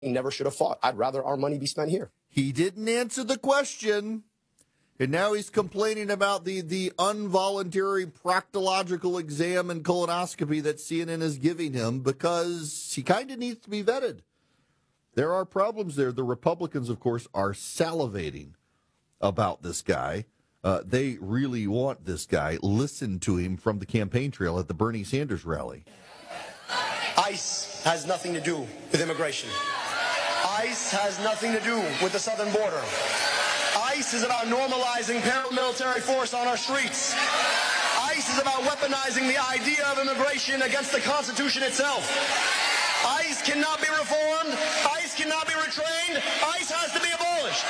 never should have fought. I'd rather our money be spent here. He didn't answer the question. And now he's complaining about the involuntary proctological exam and colonoscopy that CNN is giving him because he kind of needs to be vetted. There are problems there. The Republicans, of course, are salivating about this guy. They really want this guy. Listen to him from the campaign trail at the Bernie Sanders rally. ICE has nothing to do with immigration. ICE has nothing to do with the southern border. ICE is about normalizing paramilitary force on our streets. ICE is about weaponizing the idea of immigration against the Constitution itself. ICE cannot be reformed. ICE cannot be retrained. ICE has to be abolished.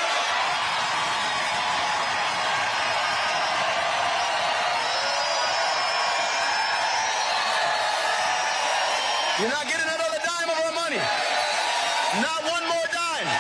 You're not getting another dime of our money. Not one more dime.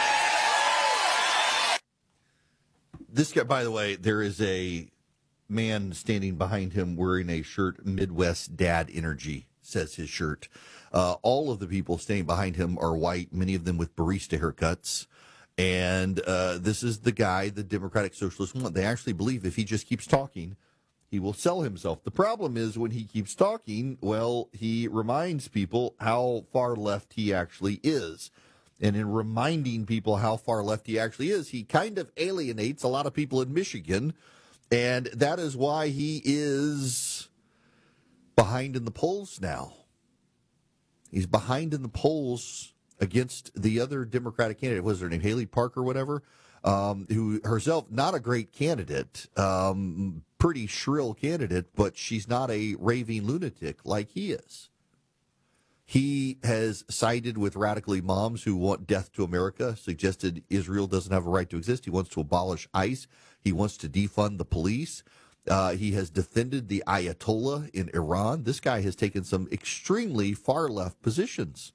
This guy, by the way, there is a man standing behind him wearing a shirt, Midwest Dad Energy, says his shirt. All of the people standing behind him are white, many of them with barista haircuts. And this is the guy the Democratic Socialists want. They actually believe if he just keeps talking, he will sell himself. The problem is when he keeps talking, well, he reminds people how far left he actually is. And in reminding people how far left he actually is, he kind of alienates a lot of people in Michigan. And that is why he is behind in the polls now. He's behind in the polls against the other Democratic candidate. What was her name? Haley Parker, whatever, who herself not a great candidate, pretty shrill candidate, but she's not a raving lunatic like he is. He has sided with radical imams who want death to America, suggested Israel doesn't have a right to exist. He wants to abolish ICE. He wants to defund the police. He has defended the Ayatollah in Iran. This guy has taken some extremely far-left positions.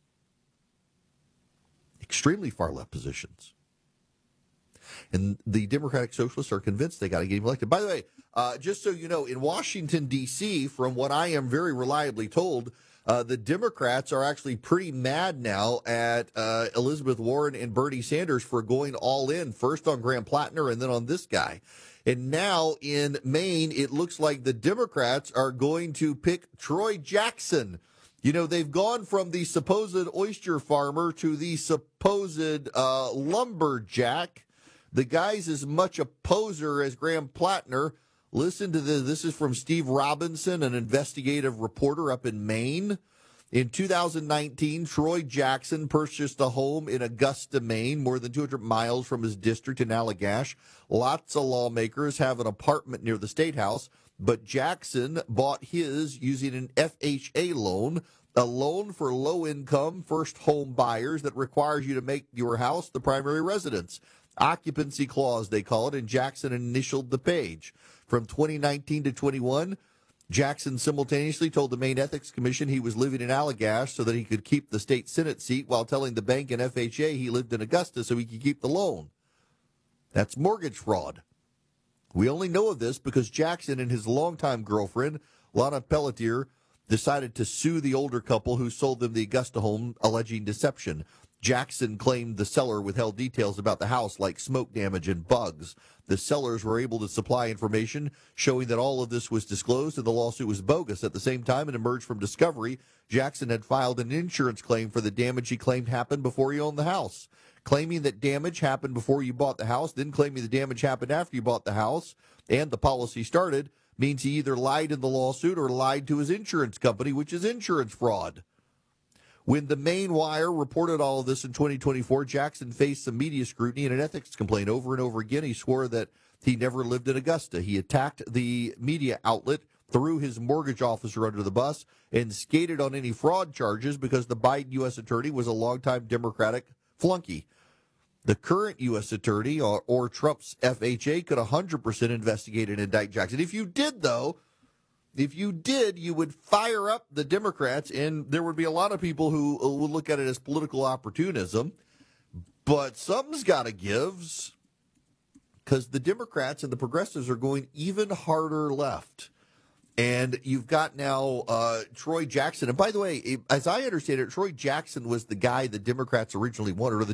Extremely far-left positions. And the Democratic Socialists are convinced they got to get him elected. By the way, just so you know, in Washington, D.C., from what I am very reliably told, the Democrats are actually pretty mad now at Elizabeth Warren and Bernie Sanders for going all in, first on Graham Plattner and then on this guy. And now in Maine, it looks like the Democrats are going to pick Troy Jackson. You know, they've gone from the supposed oyster farmer to the supposed lumberjack. The guy's as much a poser as Graham Plattner. Listen to this. This is from Steve Robinson, an investigative reporter up in Maine. In 2019, Troy Jackson purchased a home in Augusta, Maine, more than 200 miles from his district in Allagash. Lots of lawmakers have an apartment near the State House, but Jackson bought his using an FHA loan, a loan for low-income first home buyers that requires you to make your house the primary residence. Occupancy clause, they call it, and Jackson initialed the page. From 2019 to 21, Jackson simultaneously told the Maine Ethics Commission he was living in Allagash so that he could keep the state Senate seat while telling the bank and FHA he lived in Augusta so he could keep the loan. That's mortgage fraud. We only know of this because Jackson and his longtime girlfriend, Lana Pelletier, decided to sue the older couple who sold them the Augusta home, alleging deception. Jackson claimed the seller withheld details about the house like smoke damage and bugs. The sellers were able to supply information showing that all of this was disclosed and the lawsuit was bogus. At the same time, it emerged from discovery, Jackson had filed an insurance claim for the damage he claimed happened before he owned the house. Claiming that damage happened before you bought the house, then claiming the damage happened after you bought the house and the policy started means he either lied in the lawsuit or lied to his insurance company, which is insurance fraud. When the Maine Wire reported all of this in 2024, Jackson faced some media scrutiny and an ethics complaint over and over again. He swore that he never lived in Augusta. He attacked the media outlet, threw his mortgage officer under the bus, and skated on any fraud charges because the Biden U.S. attorney was a longtime Democratic flunky. The current U.S. attorney or Trump's FHA could 100% investigate and indict Jackson. If you did, though, you would fire up the Democrats, and there would be a lot of people who would look at it as political opportunism. But something's got to give, because the Democrats and the progressives are going even harder left. And you've got now Troy Jackson. And by the way, as I understand it, Troy Jackson was the guy the Democrats originally wanted, or the